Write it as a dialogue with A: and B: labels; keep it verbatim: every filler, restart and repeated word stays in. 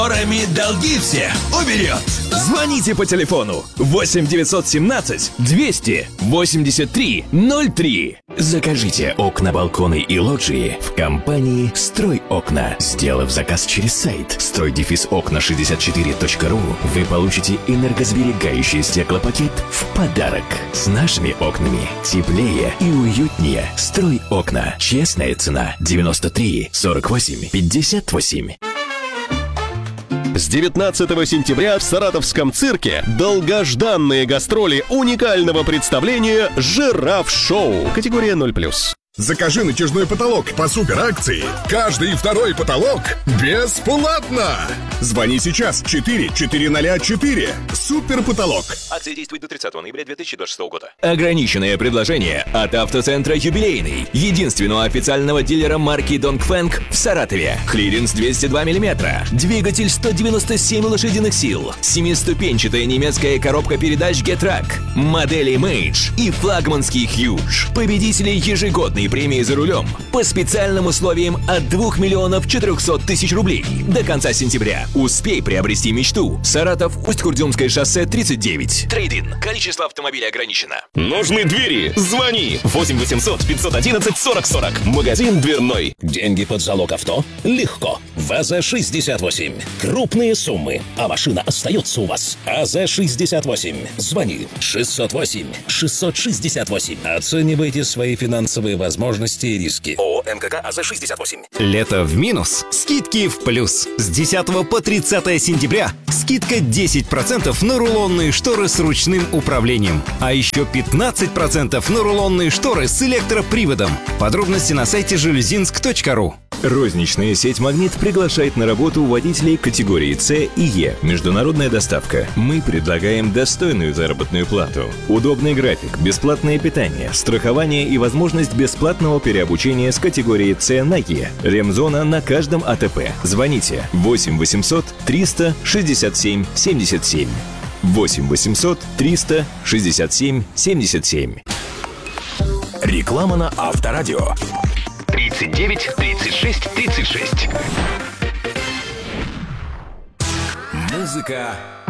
A: Орами долги все уберет.
B: Звоните по телефону восемь девятьсот семнадцать двести восемьдесят три ноль три. Закажите окна, балконы и лоджии в компании «Стройокна». Сделав заказ через сайт строй окна шестьдесят четыре точка ру, вы получите энергосберегающий стеклопакет в подарок. С нашими окнами теплее и уютнее. «Стройокна». Честная цена девяносто три сорок восемь пятьдесят восемь.
C: С девятнадцатого сентября в Саратовском цирке долгожданные гастроли уникального представления «Жираф-шоу». Категория ноль плюс.
D: Закажи натяжной потолок по суперакции. Каждый второй потолок бесплатно. Звони сейчас четыре четыреста четыре. Супер потолок.
E: Акция действует до тридцатого ноября две тысячи двадцать шестого года.
B: Ограниченное предложение от автоцентра «Юбилейный», единственного официального дилера марки Dongfeng в Саратове. Клиренс двести два миллиметра, двигатель сто девяносто семь лошадиных сил, семиступенчатая немецкая коробка передач Getrack, модели Mage и флагманский Huge. Победители ежегодной премии за рулем по специальным условиям от двух миллионов четырехсот тысяч рублей до конца сентября. Успей приобрести мечту. Саратов, Усть-Курдюмское шоссе тридцать девять.
E: Трейд-ин. Количество автомобилей ограничено.
C: Нужны двери? Звони восемь восемьсот пятьсот одиннадцать сорок сорок. Магазин дверной.
F: Деньги под залог авто? Легко. ВАЗа шестьдесят восемь. Крупные суммы, а машина остается у вас. АЗ шестьдесят восемь. Звони шестьсот восемь шестьсот шестьдесят восемь. Оценивайте свои финансовые возможности и риски.
E: ООО МКК АЗ шестьдесят восемь.
G: Лето в минус, скидки в плюс. С десятого по тридцатое сентября скидка десять процентов на рулонные шторы с ручным управлением. А еще пятнадцать процентов на рулонные шторы с электроприводом. Подробности на сайте жалюзинск точка ру.
B: Розничная сеть «Магнит» приглашает на работу водителей категории С и Е. Международная доставка. Мы предлагаем достойную заработную плату, удобный график, бесплатное питание, страхование и возможность бесплатного переобучения с категории С на Е. Ремзона на каждом АТП. Звоните восемь восемьсот триста шестьдесят семь семьдесят семь. восемь восемьсот триста шестьдесят семь семьдесят семь.
A: Реклама на Авторадио.
E: тридцать девять тридцать шесть тридцать шесть.
A: Музыка